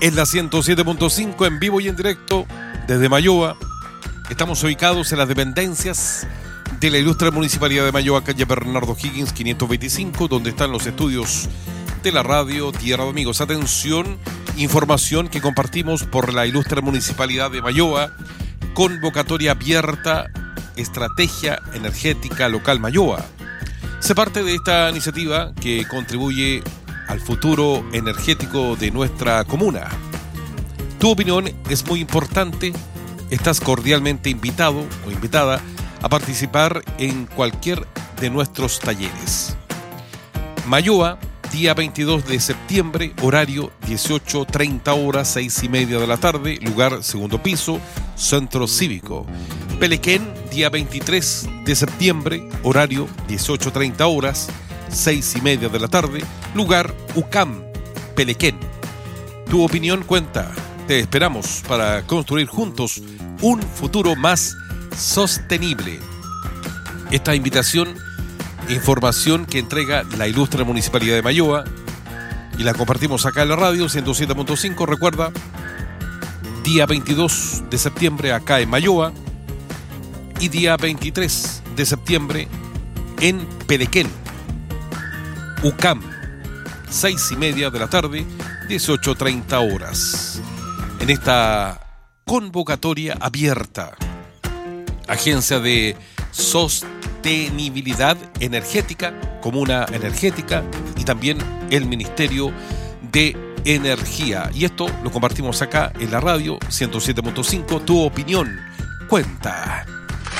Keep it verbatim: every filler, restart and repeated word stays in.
En la ciento siete punto cinco, en vivo y en directo desde Mayoa. Estamos ubicados en las dependencias de la ilustre Municipalidad de Mayoa, calle Bernardo Higgins quinientos veinticinco, donde están los estudios de la radio Tierra de Amigos. Atención, información que compartimos por la ilustre Municipalidad de Mayoa. Convocatoria abierta, estrategia energética local Mayoa. Se parte de esta iniciativa que contribuye al futuro energético de nuestra comuna. Tu opinión es muy importante. Estás cordialmente invitado o invitada a participar en cualquier de nuestros talleres. Mayoa, día veintidós de septiembre, horario dieciocho treinta horas, seis y media de la tarde, lugar segundo piso, Centro Cívico. Pelequén, día veintitrés de septiembre, horario dieciocho treinta horas, seis y media de la tarde, lugar U C A M, Pelequén. Tu opinión cuenta. Te esperamos para construir juntos un futuro más sostenible. Esta invitación, información que entrega la ilustre Municipalidad de Mayoa y la compartimos acá en la radio ciento siete punto cinco. Recuerda, día veintidós de septiembre acá en Mayoa y día veintitrés de septiembre en Pelequén, U C A M, seis y media de la tarde, dieciocho treinta horas. En esta convocatoria abierta, Agencia de Sostenibilidad Energética, Comuna Energética y también el Ministerio de Energía. Y esto lo compartimos acá en la radio ciento siete punto cinco. Tu opinión cuenta.